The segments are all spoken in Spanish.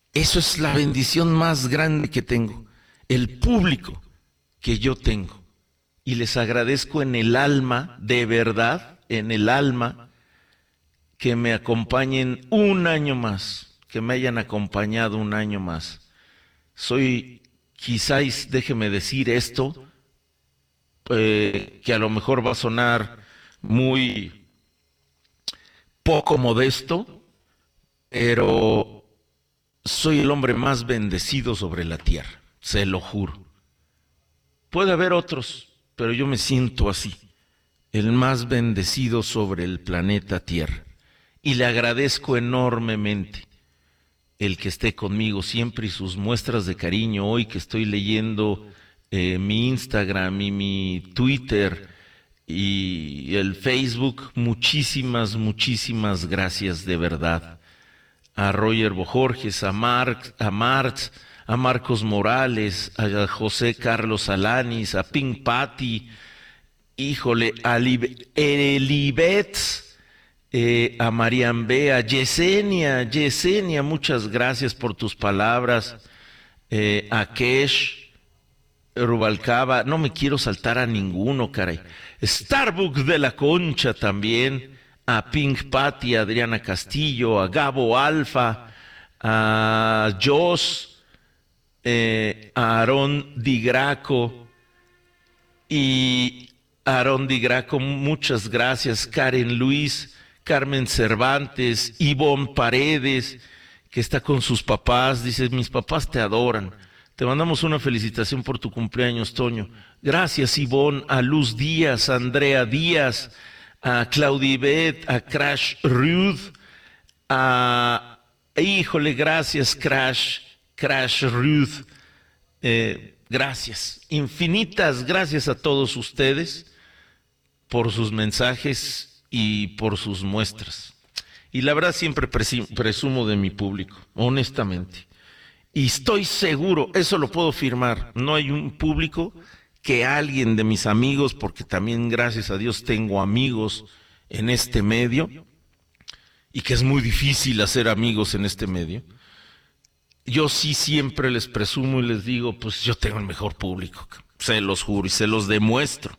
Eso es la bendición más grande que tengo, el público que yo tengo. Y les agradezco en el alma, de verdad, en el alma, que me acompañen un año más, que me hayan acompañado un año más. Soy, quizás, déjeme decir esto, que a lo mejor va a sonar muy poco modesto, pero soy el hombre más bendecido sobre la tierra, se lo juro. Puede haber otros, pero yo me siento así, el más bendecido sobre el planeta Tierra. Y le agradezco enormemente el que esté conmigo siempre y sus muestras de cariño. Hoy que estoy leyendo mi Instagram y mi Twitter y el Facebook, muchísimas, muchísimas gracias de verdad. A Roger Bojorges, a Marx, a Marcos Morales, a José Carlos Alanis, a Pink Patty, híjole, a Elibet, a Marian B, a Yesenia, muchas gracias por tus palabras, a Kesh, Rubalcaba, no me quiero saltar a ninguno, caray. Starbucks de la Concha también, a Pink Patty, a Adriana Castillo, a Gabo Alfa, a Jos, a Aarón Di Graco, y Aarón Di Graco, muchas gracias. Karen Luis, Carmen Cervantes, Ivonne Paredes, que está con sus papás, dice, mis papás te adoran. Te mandamos una felicitación por tu cumpleaños, Toño. Gracias, Ivonne, a Luz Díaz, a Andrea Díaz, a Claudibet, a Crash Ruth, a... Híjole, gracias, Crash Ruth. Gracias, infinitas gracias a todos ustedes por sus mensajes y por sus muestras. Y la verdad siempre presumo de mi público, honestamente. Y estoy seguro, eso lo puedo firmar, no hay un público que alguien de mis amigos, porque también gracias a Dios tengo amigos en este medio, y que es muy difícil hacer amigos en este medio. Yo sí siempre les presumo y les digo, pues yo tengo el mejor público, se los juro y se los demuestro,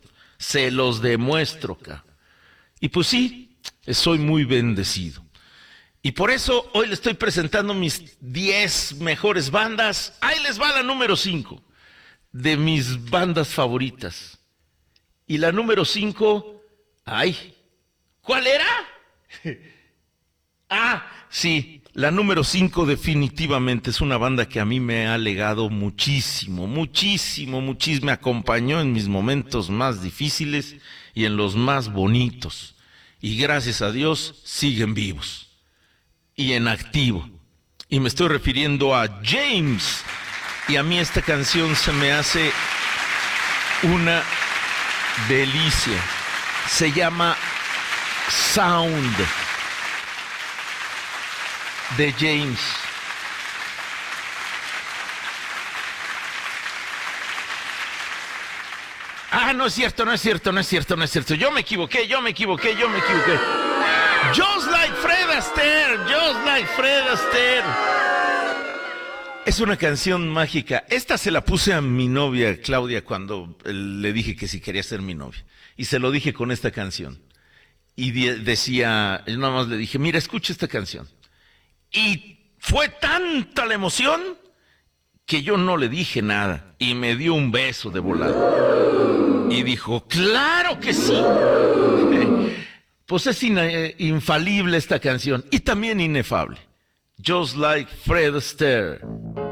Y pues sí, soy muy bendecido. Y por eso hoy les estoy presentando mis 10 mejores bandas. Ahí les va la número 5 de mis bandas favoritas. Y la número 5, ay, ¿cuál era? Sí, la número 5 definitivamente es una banda que a mí me ha legado muchísimo, me acompañó en mis momentos más difíciles y en los más bonitos. Y gracias a Dios siguen vivos y en activo. Y me estoy refiriendo a James. Y a mí esta canción se me hace una delicia. Se llama Sound, de James. No es cierto. Yo me equivoqué. Just like Fred Astaire. Es una canción mágica. Esta se la puse a mi novia Claudia cuando le dije que si quería ser mi novia. Y se lo dije con esta canción. Y decía, yo nada más le dije, mira, escucha esta canción. Y fue tanta la emoción que yo no le dije nada. Y me dio un beso de volada. Y dijo, claro que sí. Pues es infalible esta canción. Y también inefable. Just like Fred Astaire.